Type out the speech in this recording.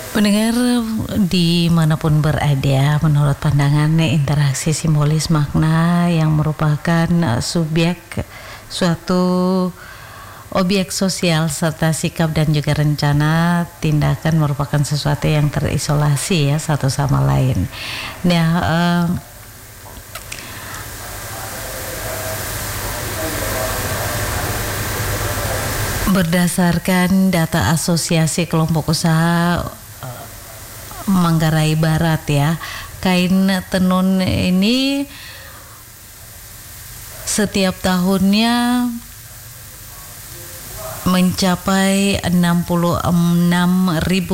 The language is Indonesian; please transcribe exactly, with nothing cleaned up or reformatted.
Pendengar dimanapun berada, menurut pandangan interaksi simbolis makna yang merupakan subjek suatu objek sosial serta sikap dan juga rencana tindakan merupakan sesuatu yang terisolasi ya satu sama lain. Nah, eh, berdasarkan data Asosiasi Kelompok Usaha Manggarai Barat ya, kain tenun ini setiap tahunnya mencapai enam puluh enam ribu